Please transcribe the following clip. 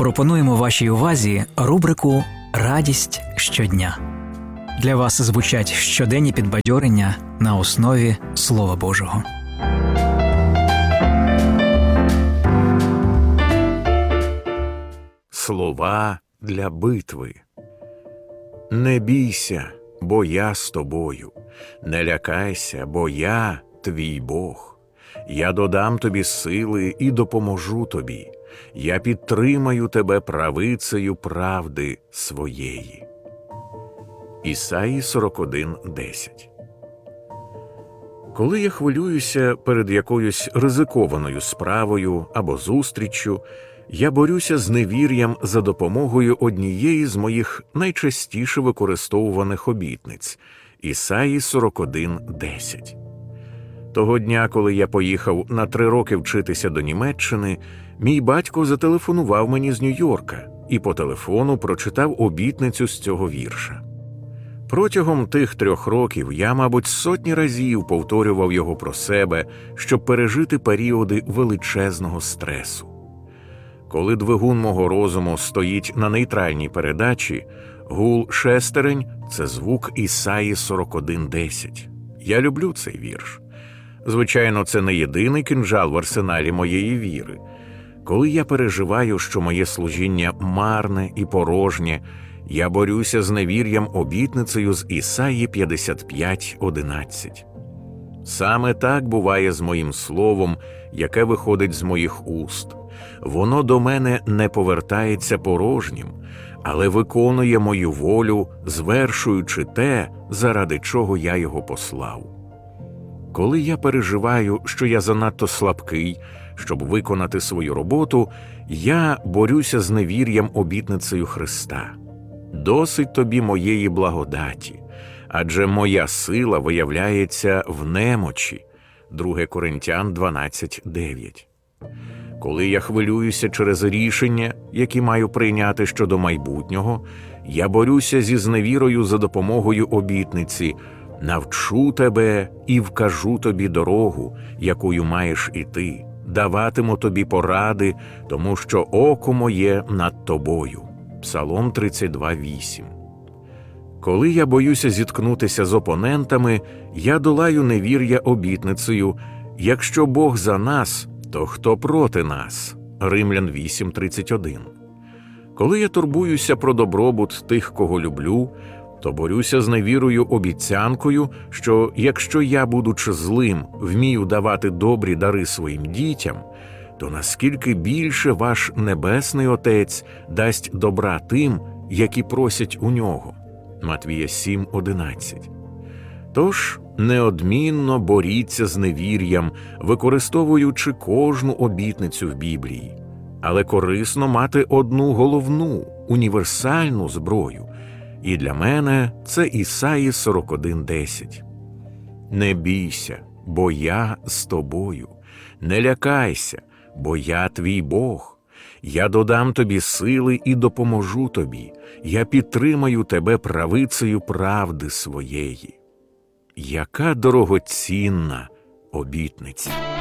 Пропонуємо вашій увазі рубрику «Радість щодня». Для вас звучать щоденні підбадьорення на основі Слова Божого. Слова для битви. Не бійся, бо я з тобою. Не лякайся, бо я твій Бог. Я додам тобі сили і допоможу тобі. Я підтримаю тебе правицею правди своєї. Ісаї 41:10. Коли я хвилююся перед якоюсь ризикованою справою або зустріччю, я борюся з невір'ям за допомогою однієї з моїх найчастіше використовуваних обітниць – Ісаї 41:10. Того дня, коли я поїхав на 3 роки вчитися до Німеччини, мій батько зателефонував мені з Нью-Йорка і по телефону прочитав обітницю з цього вірша. Протягом тих 3 років я, мабуть, сотні разів повторював його про себе, щоб пережити періоди величезного стресу. Коли двигун мого розуму стоїть на нейтральній передачі, гул шестерень – це звук Ісаї 41:10. Я люблю цей вірш. Звичайно, це не єдиний кинджал в арсеналі моєї віри. Коли я переживаю, що моє служіння марне і порожнє, я борюся з невір'ям обітницею з Ісаї 55:11. Саме так буває з моїм словом, яке виходить з моїх уст. Воно до мене не повертається порожнім, але виконує мою волю, звершуючи те, заради чого я його послав. Коли я переживаю, що я занадто слабкий, щоб виконати свою роботу, я борюся з невір'ям обітницею Христа. Досить тобі моєї благодаті, адже моя сила виявляється в немочі. 2 Коринтян 12:9. Коли я хвилююся через рішення, які маю прийняти щодо майбутнього, я борюся зі зневірою за допомогою обітниці «Навчу тебе і вкажу тобі дорогу, якою маєш іти, даватиму тобі поради, тому що око моє над тобою». Псалом 32:8. Коли я боюся зіткнутися з опонентами, я долаю невір'я обітницею «Якщо Бог за нас, то хто проти нас?» Римлян 8:31. Коли я турбуюся про добробут тих, кого люблю, то борюся з невірою обіцянкою, що якщо я, будучи злим, вмію давати добрі дари своїм дітям, то наскільки більше ваш Небесний Отець дасть добра тим, які просять у Нього. Матвія 7:11. Тож, неодмінно боріться з невір'ям, використовуючи кожну обітницю в Біблії. Але корисно мати одну головну, універсальну зброю. І для мене це Ісаї 41:10. «Не бійся, бо я з тобою. Не лякайся, бо я твій Бог. Я додам тобі сили і допоможу тобі. Я підтримаю тебе правицею правди своєї». Яка дорогоцінна обітниця!